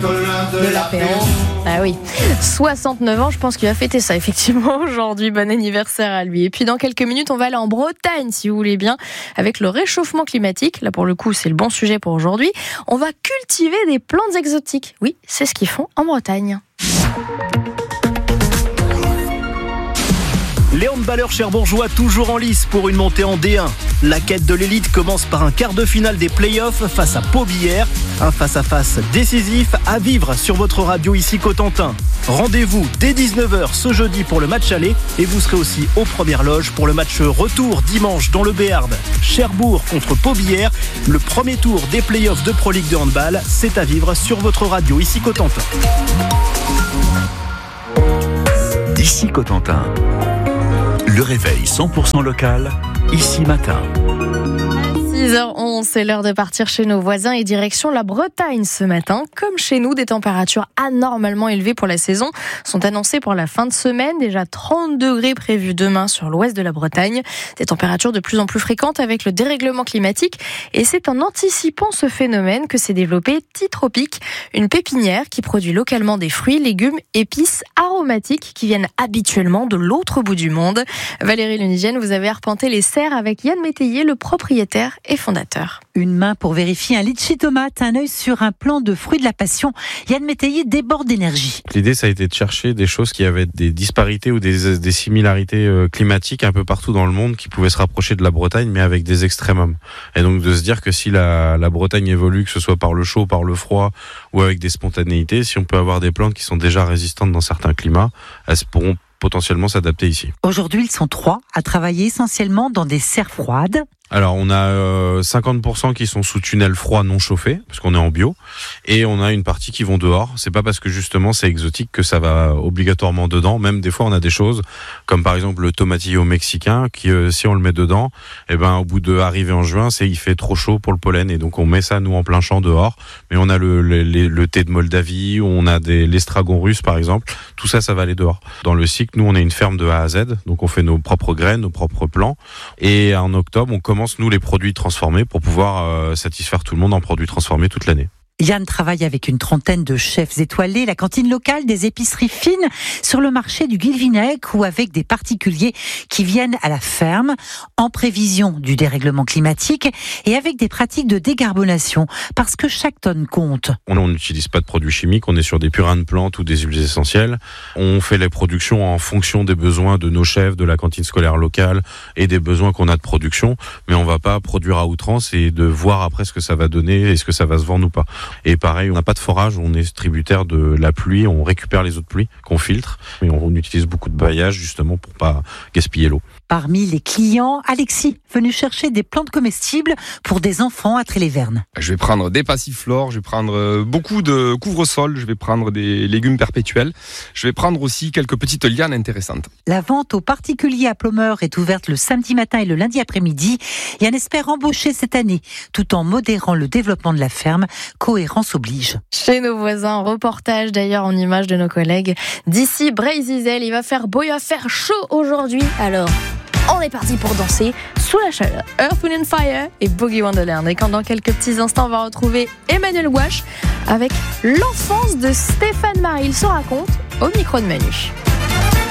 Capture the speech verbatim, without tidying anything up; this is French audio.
de l'apéro. Ah oui, soixante-neuf ans, je pense qu'il va fêter ça effectivement aujourd'hui. Bon anniversaire à lui. Et puis dans quelques minutes, on va aller en Bretagne, si vous voulez bien, avec le réchauffement climatique. Là pour le coup, c'est le bon sujet pour aujourd'hui. On va cultiver des plantes exotiques. Oui, c'est ce qu'ils font en Bretagne. Les handballeurs cherbourgeois toujours en lice pour une montée en D un. La quête de l'élite commence par un quart de finale des playoffs face à Pau-Billère. Un face-à-face décisif à vivre sur votre radio ici Cotentin. Rendez-vous dès dix-neuf heures ce jeudi pour le match aller et vous serez aussi aux premières loges pour le match retour dimanche dans le Béarn. Cherbourg contre Pau-Billère. Le premier tour des playoffs de Pro League de handball, c'est à vivre sur votre radio ici Cotentin. D'ici Cotentin. Le réveil cent pour cent local, ici matin. six heures onze, c'est l'heure de partir chez nos voisins et direction la Bretagne ce matin. Comme chez nous, des températures anormalement élevées pour la saison sont annoncées pour la fin de semaine. Déjà trente degrés prévus demain sur l'ouest de la Bretagne. Des températures de plus en plus fréquentes avec le dérèglement climatique. Et c'est en anticipant ce phénomène que s'est développé T-Tropique, une pépinière qui produit localement des fruits, légumes, épices aromatiques qui viennent habituellement de l'autre bout du monde. Valérie Lunigienne, vous avez arpenté les serres avec Yann Métayer, le propriétaire et fondateur. Une main pour vérifier un litchi tomate, un œil sur un plant de fruits de la passion. Yann Métayer déborde d'énergie. L'idée, ça a été de chercher des choses qui avaient des disparités ou des, des similarités climatiques un peu partout dans le monde qui pouvaient se rapprocher de la Bretagne, mais avec des extrémums. Et donc de se dire que si la, la Bretagne évolue, que ce soit par le chaud, par le froid ou avec des spontanéités, si on peut avoir des plantes qui sont déjà résistantes dans certains climats, elles pourront potentiellement s'adapter ici. Aujourd'hui, ils sont trois à travailler essentiellement dans des serres froides. Alors on a euh, cinquante pour cent qui sont sous tunnel froid non chauffé, parce qu'on est en bio, et on a une partie qui vont dehors. C'est pas parce que justement c'est exotique que ça va obligatoirement dedans. Même des fois on a des choses comme par exemple le tomatillo mexicain qui euh, si on le met dedans, et ben au bout de arriver en juin, c'est il fait trop chaud pour le pollen et donc on met ça nous en plein champ dehors. Mais on a le le, le, le thé de Moldavie, on a des l'estragon russe par exemple. Tout ça ça va aller dehors. Dans le cycle, nous on est une ferme de A à Z, donc on fait nos propres graines, nos propres plants. Et en octobre on commence nous les produits transformés pour pouvoir euh, satisfaire tout le monde en produits transformés toute l'année. Yann travaille avec une trentaine de chefs étoilés, la cantine locale, des épiceries fines sur le marché du Guilvinec ou avec des particuliers qui viennent à la ferme en prévision du dérèglement climatique et avec des pratiques de décarbonation parce que chaque tonne compte. On n'utilise pas de produits chimiques, on est sur des purins de plantes ou des huiles essentielles. On fait les productions en fonction des besoins de nos chefs, de la cantine scolaire locale et des besoins qu'on a de production, mais on va pas produire à outrance et de voir après ce que ça va donner et ce que ça va se vendre ou pas. Et pareil, on n'a pas de forage, on est tributaire de la pluie, on récupère les eaux de pluie qu'on filtre, mais on utilise beaucoup de bailliage justement pour pas gaspiller l'eau. Parmi les clients, Alexis, venu chercher des plantes comestibles pour des enfants à Tréléverne. Je vais prendre des passiflores, je vais prendre beaucoup de couvre-sol, je vais prendre des légumes perpétuels, je vais prendre aussi quelques petites lianes intéressantes. La vente aux particuliers à Plomeur est ouverte le samedi matin et le lundi après-midi. Yann espère embaucher cette année, tout en modérant le développement de la ferme. Cohérence oblige. Chez nos voisins, reportage d'ailleurs en images de nos collègues d'ici Bray-Zizel. Il va faire beau, il va faire chaud aujourd'hui. Alors, on est parti pour danser sous la chaleur. Earth, Wind and Fire et Boogie Wonderland. Et quand dans quelques petits instants, on va retrouver Emmanuel Gouache avec l'enfance de Stéphane Marie. Il se raconte au micro de Manu.